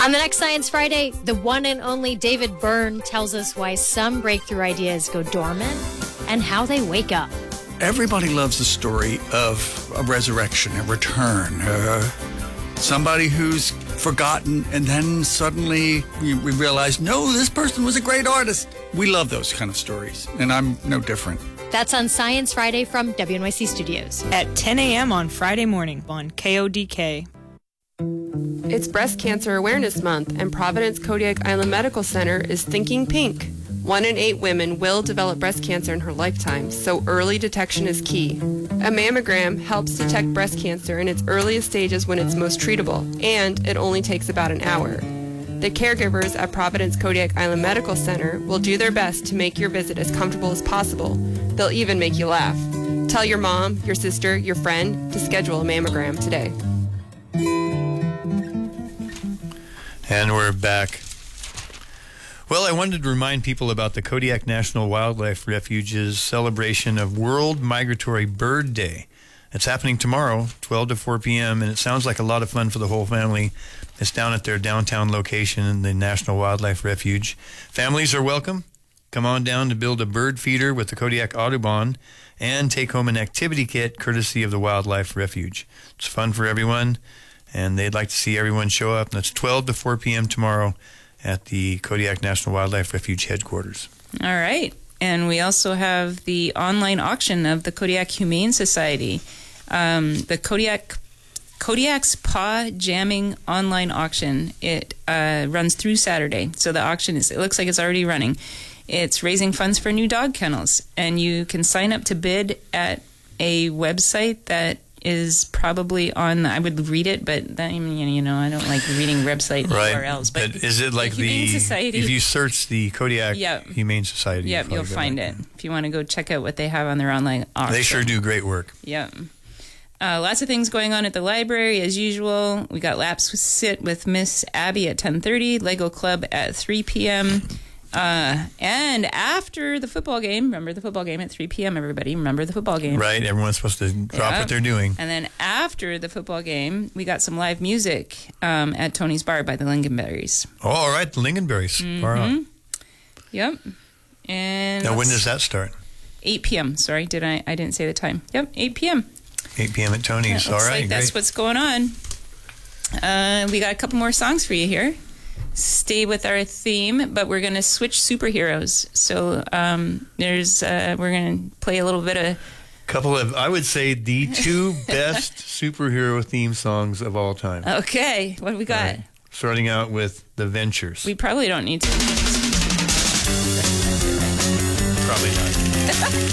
On the next Science Friday, the one and only David Byrne tells us why some breakthrough ideas go dormant and how they wake up. Everybody loves the story of a resurrection, a return, somebody who's forgotten, and then suddenly we realize, no, this person was a great artist. We love those kind of stories, and I'm no different. That's on Science Friday from WNYC Studios. At 10 a.m. on Friday morning on KODK. It's Breast Cancer Awareness Month, and Providence Kodiak Island Medical Center is thinking pink. 1 in 8 women will develop breast cancer in her lifetime, so early detection is key. A mammogram helps detect breast cancer in its earliest stages when it's most treatable, and it only takes about an hour. The caregivers at Providence Kodiak Island Medical Center will do their best to make your visit as comfortable as possible. They'll even make you laugh. Tell your mom, your sister, your friend to schedule a mammogram today. And we're back. Well, I wanted to remind people about the Kodiak National Wildlife Refuge's celebration of World Migratory Bird Day. It's happening tomorrow, 12 to 4 p.m., and it sounds like a lot of fun for the whole family. It's down at their downtown location in the National Wildlife Refuge. Families are welcome. Come on down to build a bird feeder with the Kodiak Audubon and take home an activity kit courtesy of the Wildlife Refuge. It's fun for everyone, and they'd like to see everyone show up. That's 12 to 4 p.m. tomorrow at the Kodiak National Wildlife Refuge headquarters. All right. And we also have the online auction of the Kodiak Humane Society. The Kodiak's Paw Jamming online auction. It runs through Saturday. So the auction it looks like it's already running. It's raising funds for new dog kennels. And you can sign up to bid at a website that is probably on, I would read it, but that, you know, I don't like reading website URLs. But is it like the Society? If you search the Kodiak Humane Society, you'll find it. If you want to go check out what they have on their online auction. They sure do great work. Yep. Lots of things going on at the library as usual. We got Laps Sit with Miss Abby at 10:30, Lego Club at 3 p.m. And after the football game, remember the football game at 3 p.m., everybody. Remember the football game. Right, everyone's supposed to drop what they're doing. And then after the football game, we got some live music at Tony's Bar by the Lingonberries. Oh, all right, the Lingonberries. Far out. Yep. And now, when does that start? 8 p.m. Sorry, I didn't say the time. Yep, 8 p.m. 8 p.m. at Tony's. All right, like that's great. what's going on. We got a couple more songs for you here. Stay with our theme, but we're going to switch superheroes. So we're going to play a little bit of... Couple of, I would say, the two best superhero theme songs of all time. Okay, what do we got? Right. Starting out with The Ventures. We probably don't need to. Probably not.